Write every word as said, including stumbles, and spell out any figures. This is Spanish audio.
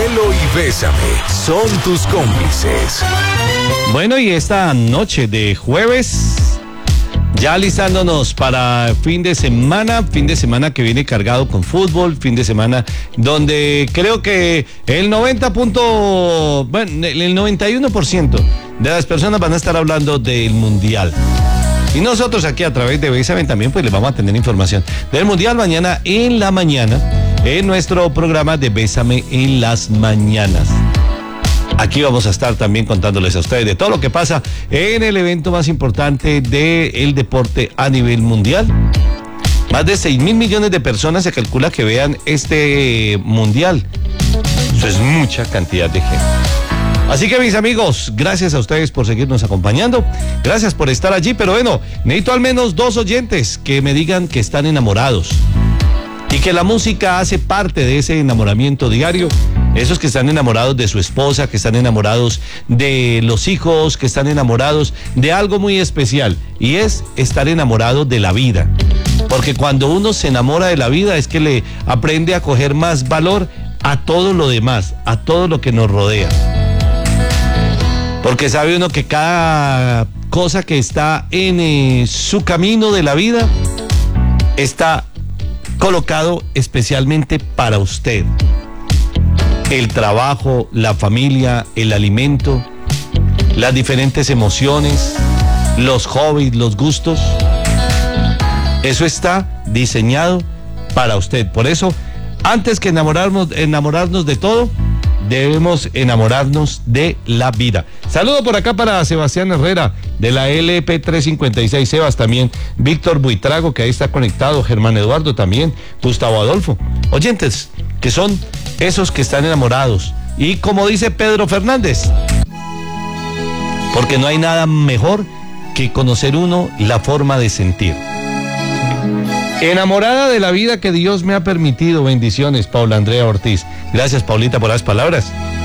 Cielo y Bésame son tus cómplices. Bueno, y esta noche de jueves, ya alistándonos para fin de semana, fin de semana que viene cargado con fútbol, fin de semana donde creo que el noventa punto, bueno, el noventa y uno por ciento de las personas van a estar hablando del Mundial. Y nosotros aquí a través de Bésame también pues les vamos a tener información del Mundial mañana en la mañana en nuestro programa de Bésame en las mañanas. Aquí vamos a estar también contándoles a ustedes de todo lo que pasa en el evento más importante del deporte a nivel mundial. Más de seis mil millones de personas se calcula que vean este mundial. Eso es mucha cantidad de gente. Así que mis amigos, gracias a ustedes por seguirnos acompañando, gracias por estar allí, pero bueno, necesito al menos dos oyentes que me digan que están enamorados y que la música hace parte de ese enamoramiento diario. Esos que están enamorados de su esposa, que están enamorados de los hijos, que están enamorados de algo muy especial, y es estar enamorado de la vida. Porque cuando uno se enamora de la vida es que le aprende a coger más valor a todo lo demás, a todo lo que nos rodea. Porque sabe uno que cada cosa que está en eh, su camino de la vida está colocado especialmente para usted. El trabajo, la familia, el alimento, las diferentes emociones, los hobbies, los gustos. Eso está diseñado para usted. Por eso, antes que enamorarnos, enamorarnos de todo, debemos enamorarnos de la vida. Saludo por acá para Sebastián Herrera de la L P trescientos cincuenta y seis, Sebas también, Víctor Buitrago que ahí está conectado, Germán Eduardo también, Gustavo Adolfo, oyentes que son esos que están enamorados. Y como dice Pedro Fernández, porque no hay nada mejor que conocer uno la forma de sentir. Enamorada de la vida que Dios me ha permitido. Bendiciones, Paula Andrea Ortiz. Gracias, Paulita, por las palabras.